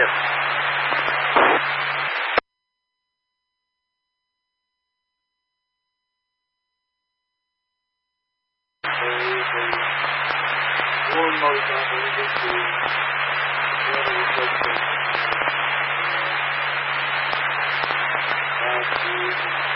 you. One motorcycle in this field. The other was just